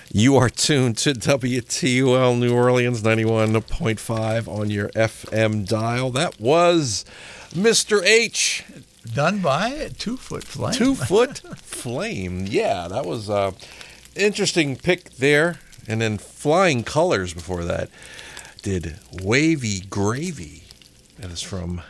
You are tuned to WTUL New Orleans 91.5 on your FM dial. That was Mr. H. Done by 2 Foot Flame. 2 Foot Flame. Yeah, that was an interesting pick there. And then Flying Colors before that did Wavy Gravy. That is from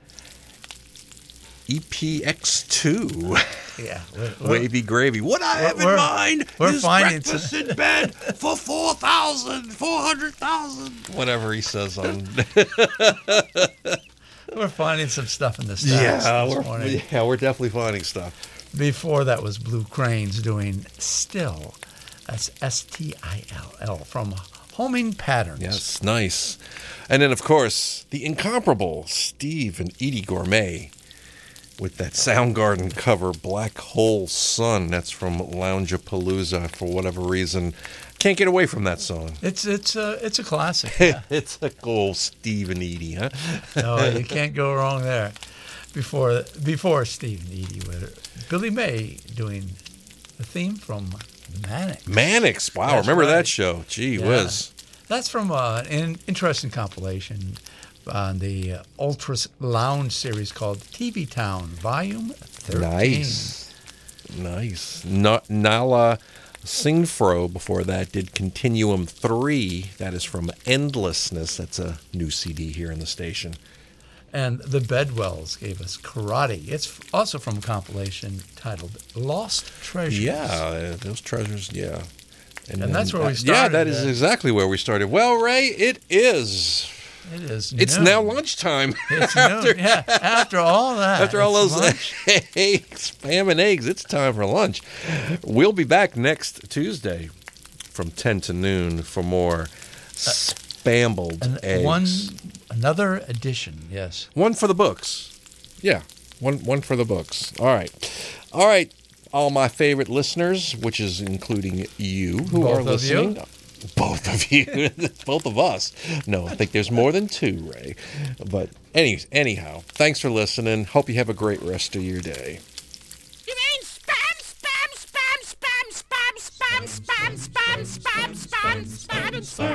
EPX2. Yeah. Wavy Gravy. What I have in mind is breakfast in bed for 400,000. Whatever he says on. We're finding some stuff in the stats this morning. Yeah, we're definitely finding stuff. Before that was Blue Cranes doing Still. That's STILL from Homing Patterns. Yes, nice. And then, of course, the incomparable Steve and Edie Gourmet with that Soundgarden cover, Black Hole Sun. That's from Loungeapalooza for whatever reason. Can't get away from that song. It's a classic. Yeah. It's a cool Steve and Edie, huh? No, you can't go wrong there. Before Steve and Edie were Billy May doing the theme from Mannix. Mannix, wow, That's remember right. that show? Gee whiz. That's from an interesting compilation on the Ultras Lounge series called TV Town, Volume 13. Nice. Nala Singfro before that did Continuum 3. That is from Endlessness. That's a new CD here in the station. And the Bedwells gave us Karate. It's also from a compilation titled Lost Treasures. Yeah, those treasures, yeah. And that's where we started. Yeah, that is exactly where we started. Well, Ray, it is. It is. It's now lunchtime. It's noon. Yeah, after all that. After all those eggs, spam and eggs, it's time for lunch. We'll be back next Tuesday from 10 to noon for more spambled eggs. Another edition, yes. One for the books. Yeah, one for the books. All right. All my favorite listeners, which is including you who Both are listening. You? Both of you. Both of us. No, I think there's more than two, Ray. But anyhow, thanks for listening. Hope you have a great rest of your day. You mean spam, spam, spam, spam, spam, spam, spam, spam, spam, spam, spam, spam, spam.